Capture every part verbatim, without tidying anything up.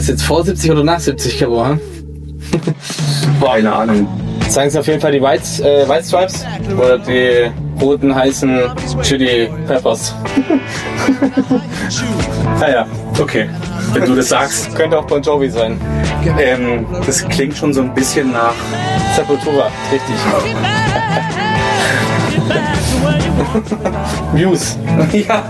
ist jetzt vor siebzig oder nach siebzig, Caro, hm? Keine Ahnung. Sagen Sie auf jeden Fall die White, äh, White Stripes oder die roten heißen Chili Peppers. Naja, okay. Wenn du das sagst. Könnte auch Bon Jovi sein. Ähm, das klingt schon so ein bisschen nach Sepultura, richtig. Muse. Ja.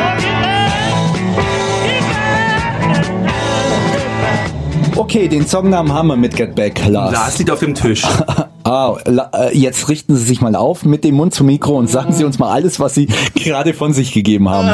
Okay, den Songnamen haben wir mit Get Back, Lars. Lars liegt auf dem Tisch. Ah, jetzt richten Sie sich mal auf mit dem Mund zum Mikro und sagen Sie uns mal alles, was Sie gerade von sich gegeben haben.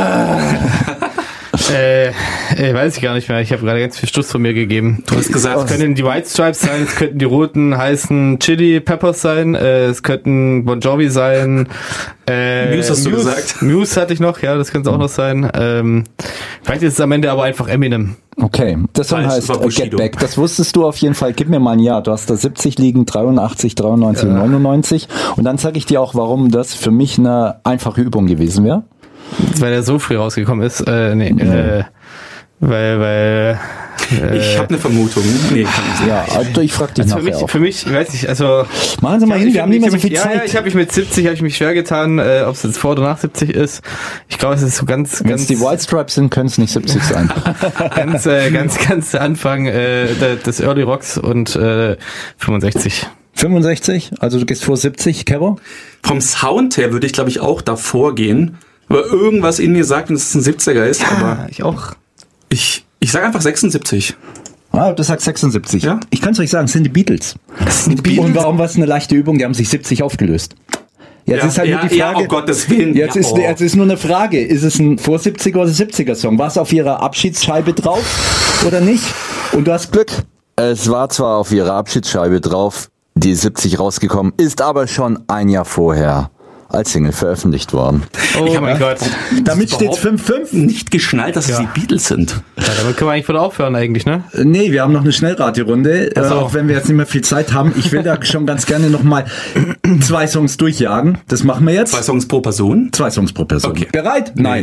Äh, äh, weiß ich gar nicht mehr. Ich habe gerade ganz viel Stuss von mir gegeben. Du hast gesagt, es könnten die White Stripes sein, es könnten die roten heißen Chili Peppers sein, äh, es könnten Bon Jovi sein. Äh, Muse hast du Muse, gesagt. Muse hatte ich noch, ja, das könnte auch noch sein. Ähm, vielleicht ist es am Ende aber einfach Eminem. Okay, das Song Falsch, heißt das war Get Back. Das wusstest du auf jeden Fall. Gib mir mal ein Jahr. Du hast da siebzig liegen, dreiundachtzig, dreiundneunzig, ja. neunundneunzig. Und dann sage ich dir auch, warum das für mich eine einfache Übung gewesen wäre. Weil er so früh rausgekommen ist. Äh, nee, mhm. äh, weil, weil... Äh, ich habe eine Vermutung. Nee, kann ich nicht. Ja, also ich frage dich also nachher für mich, auch. Für mich, weiß ich, also... Machen Sie mal hin, wir haben nicht mehr so viel ja, Zeit. Ja, ich habe mich mit siebzig habe ich mich schwer getan, äh, ob es jetzt vor oder nach siebzig ist. Ich glaube, es ist so ganz... Wenn es die White Stripes sind, können es nicht siebzig sein. ganz, äh, ganz, ganz Anfang äh, des Early Rocks und äh, fünfundsechzig. fünfundsechzig? Also du gehst vor siebzig, Caro? Vom Sound her würde ich, glaube ich, auch davor gehen. Aber irgendwas in mir sagt, dass es ein siebziger ist. Ja, aber ich auch. Ich, ich sage einfach sechsundsiebzig. Ah, du sagst sechsundsiebzig. Ja? Ich kann es euch sagen, es sind die Beatles. Das sind die Beatles. Und warum war es eine leichte Übung? Die haben sich siebzig aufgelöst. Jetzt ja, ist halt ja, nur die Frage. Ja, oh Gottes Willen. Jetzt, ja, ist, oh. jetzt ist nur eine Frage. Ist es ein vor siebziger oder siebziger Song? War es auf ihrer Abschiedsscheibe drauf oder nicht? Und du hast Glück. Es war zwar auf ihrer Abschiedsscheibe drauf, die siebzig rausgekommen, ist aber schon ein Jahr vorher als Single veröffentlicht worden. Oh ich mein Gott. Damit steht es fünf fünf. Nicht geschnallt, dass ja. es die Beatles sind. Ja, damit können wir eigentlich wieder aufhören eigentlich, ne? Nee, wir haben noch eine Schnellraterunde, äh, so. auch wenn wir jetzt nicht mehr viel Zeit haben. Ich will da schon ganz gerne nochmal zwei Songs durchjagen. Das machen wir jetzt. Zwei Songs pro Person? Zwei Songs pro Person. Okay. Bereit? Nein.